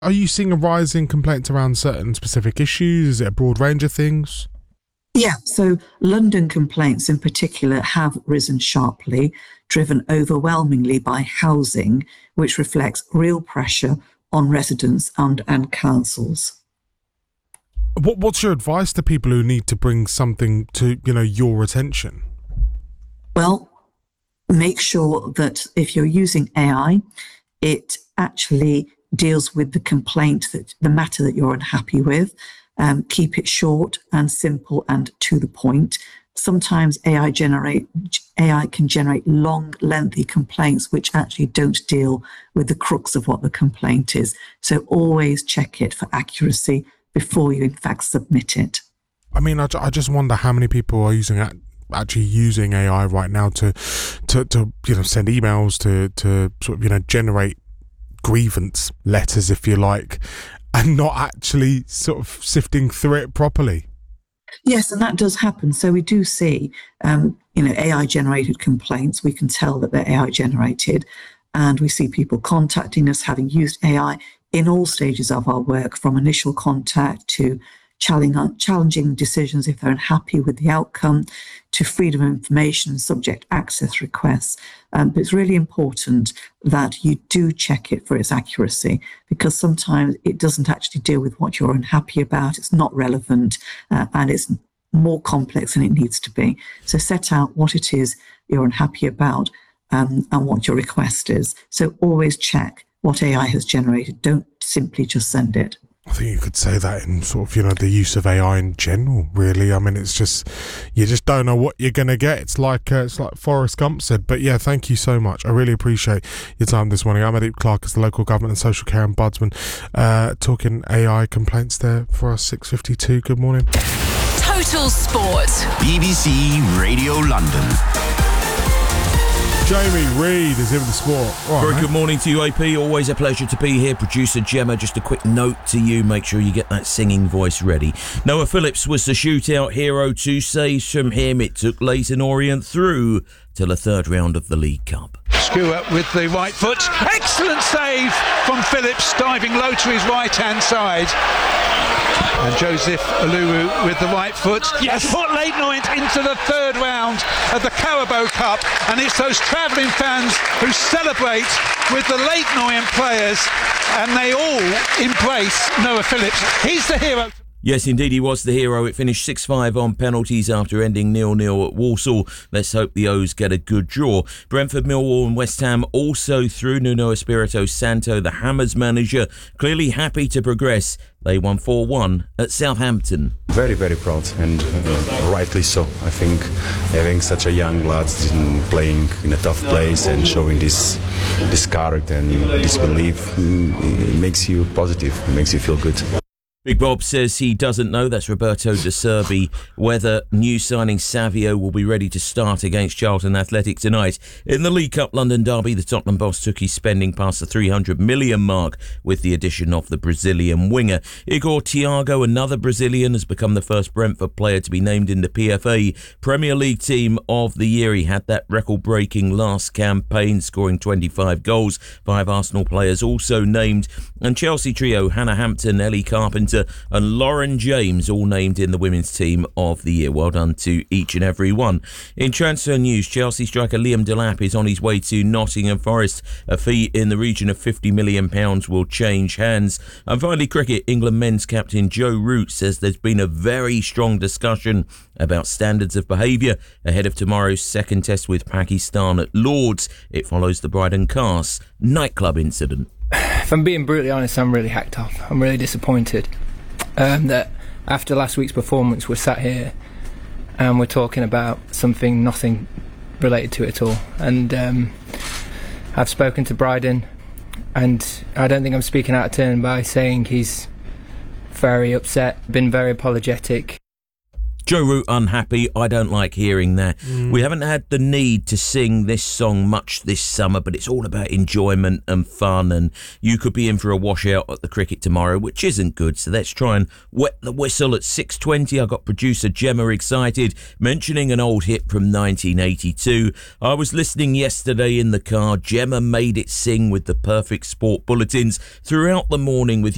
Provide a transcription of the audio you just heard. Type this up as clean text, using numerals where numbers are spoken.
Are you seeing a rise in complaints around certain specific issues? Is it a broad range of things? Yeah, so London complaints in particular have risen sharply, driven overwhelmingly by housing, which reflects real pressure on residents and councils. What's your advice to people who need to bring something to, your attention? Well, make sure that if you're using AI, it actually deals with the complaint, that the matter that you're unhappy with. Keep it short and simple and to the point. Sometimes AI can generate long, lengthy complaints which actually don't deal with the crux of what the complaint is. So always check it for accuracy before you in fact submit it. I mean, I just wonder how many people are actually using AI right now to send emails, to sort of generate grievance letters, if you like, and not actually sort of sifting through it properly. Yes, and that does happen. So we do see, AI generated complaints. We can tell that they're AI generated, and we see people contacting us having used AI in all stages of our work, from initial contact to challenging decisions if they're unhappy with the outcome, to freedom of information and subject access requests. But it's really important that you do check it for its accuracy, because sometimes it doesn't actually deal with what you're unhappy about. It's not relevant, and it's more complex than it needs to be. So set out what it is you're unhappy about, and what your request is. So always check what AI has generated. Don't simply just send it. I think you could say that in sort of, the use of AI in general, really. I mean, it's just, you just don't know what you're going to get. It's like Forrest Gump said. But yeah, thank you so much. I really appreciate your time this morning. I'm Adeep Clark, as the local government and social care ombudsman, talking AI complaints there for us, 6:52. Good morning. Total Sport. BBC Radio London. Jamie Reid is in the sport. Very good morning to you, AP. Always a pleasure to be here. Producer Gemma, just a quick note to you. Make sure you get that singing voice ready. Noah Phillips was the shootout hero. 2 saves from him. It took Leyton Orient through to the third round of the League Cup. Skua with the right foot. Excellent save from Phillips, diving low to his right-hand side. And Joseph Aluru with the right foot has put Leyton Orient into the third round of the Carabao Cup, and it's those travelling fans who celebrate with the Leyton Orient players, and they all embrace Noah Phillips. He's the hero. Yes, indeed, he was the hero. It finished 6-5 on penalties after ending 0-0 at Walsall. Let's hope the O's get a good draw. Brentford, Millwall and West Ham also through. Nuno Espirito Santo, the Hammers manager, clearly happy to progress. They won 4-1 at Southampton. Very, very proud, and rightly so. I think having such a young lad playing in a tough place and showing this character and this belief, it makes you positive, it makes you feel good. Big Bob says he doesn't know, that's Roberto De Serbi, whether new signing Savio will be ready to start against Charlton Athletic tonight. In the League Cup London derby, the Tottenham boss took his spending past the 300 million mark with the addition of the Brazilian winger. Igor Thiago, another Brazilian, has become the first Brentford player to be named in the PFA Premier League Team of the Year. He had that record-breaking last campaign, scoring 25 goals. 5 Arsenal players also named. And Chelsea trio Hannah Hampton, Ellie Carpenter and Lauren James all named in the Women's Team of the Year. Well done to each and every one. In transfer news, Chelsea striker Liam Delap is on his way to Nottingham Forest. A fee in the region of £50 million will change hands. And finally, cricket. England men's captain Joe Root says there's been a very strong discussion about standards of behaviour ahead of tomorrow's second test with Pakistan at Lord's. It follows the Bryden Cars nightclub incident. If I'm being brutally honest, I'm really hacked off. I'm really disappointed that after last week's performance we're sat here and we're talking about nothing related to it at all. And I've spoken to Bryden, and I don't think I'm speaking out of turn by saying he's very upset, been very apologetic. Joe Root unhappy. I don't like hearing that. We haven't had the need to sing this song much this summer, but it's all about enjoyment and fun, and you could be in for a washout at the cricket tomorrow, which isn't good. So let's try and wet the whistle at 6:20. I got producer Gemma excited, mentioning an old hit from 1982. I was listening yesterday in the car. Gemma made it sing with the perfect sport bulletins throughout the morning with